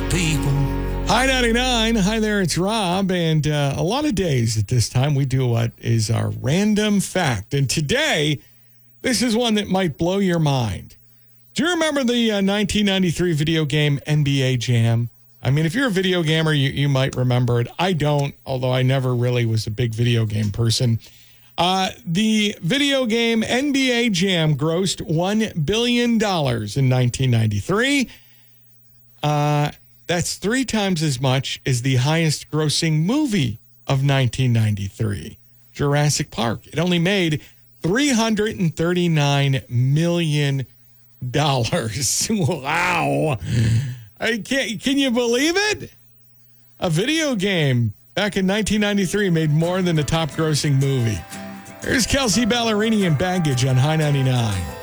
people. Hi, 99. Hi there, it's Rob. And a lot of days at this time, we do what is our random fact. And today, this is one that might blow your mind. Do you remember the 1993 video game NBA Jam? I mean, if you're a video gamer, you might remember it. I don't, although I never really was a big video game person. The video game NBA Jam grossed $1 billion in 1993. That's 3 times as much as the highest grossing movie of 1993, Jurassic Park. It only made $339 million. Wow. Can you believe it? A video game back in 1993 made more than the top grossing movie. Here's Kelsey Ballerini and Baggage on High 99.